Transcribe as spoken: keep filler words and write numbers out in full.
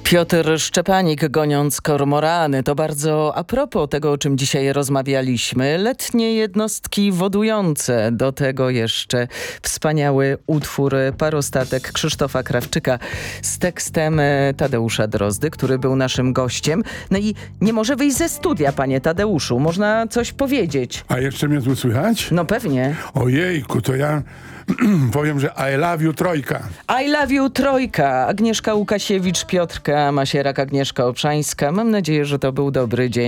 Piotr Szczepanik, goniąc kormorany. To bardzo a propos tego, o czym dzisiaj rozmawialiśmy. Letnie jednostki wodujące. Do tego jeszcze wspaniały utwór Parostatek Krzysztofa Krawczyka z tekstem Tadeusza Drozdy, który był naszym gościem. No i nie może wyjść ze studia, panie Tadeuszu. Można coś powiedzieć. A jeszcze mnie tu słychać? No pewnie. Ojejku, to ja powiem, że I love you Trojka. I love you Trojka. Agnieszka Łukasiewicz, Piotrka Masierak, Agnieszka Obszańska. Mam nadzieję, że to był dobry dzień.